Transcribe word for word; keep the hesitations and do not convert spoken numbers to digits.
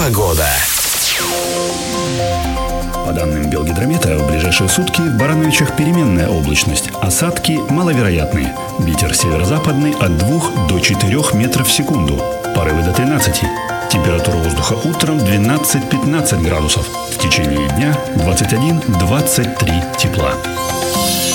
Погода. По данным Белгидромета, в ближайшие сутки в Барановичах переменная облачность. Осадки маловероятные. Ветер северо-западный от двух до четырёх метров в секунду. Порывы до тринадцати. Температура воздуха утром двенадцать-пятнадцать градусов. В течение дня двадцать один - двадцать три тепла.